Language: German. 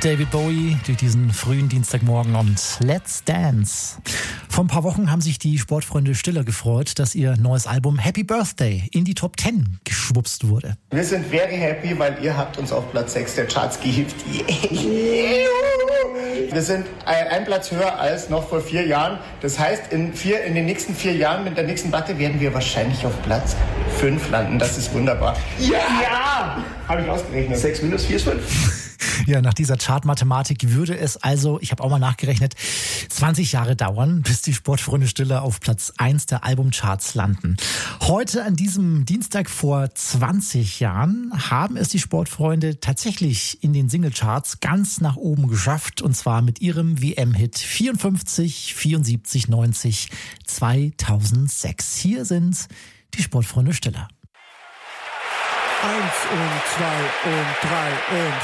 David Bowie durch diesen frühen Dienstagmorgen und Let's Dance. Vor ein paar Wochen haben sich die Sportfreunde Stiller gefreut, dass ihr neues Album Happy Birthday in die Top 10 geschwupst wurde. Wir sind very happy, weil ihr habt uns auf Platz 6 der Charts gehievt. Wir sind ein Platz höher als noch vor 4 Jahren. Das heißt, in den nächsten 4 Jahren mit der nächsten Platte werden wir wahrscheinlich auf Platz 5 landen. Das ist wunderbar. Ja! Habe ich ausgerechnet. 6 minus 4 ist 5. Ja, nach dieser Chartmathematik würde es also, ich habe auch mal nachgerechnet, 20 Jahre dauern, bis die Sportfreunde Stiller auf Platz 1 der Albumcharts landen. Heute an diesem Dienstag vor 20 Jahren haben es die Sportfreunde tatsächlich in den Singlecharts ganz nach oben geschafft, und zwar mit ihrem WM-Hit 54, 74, 90, 2006. Hier sind die Sportfreunde Stiller. 1 und 2 und 3 und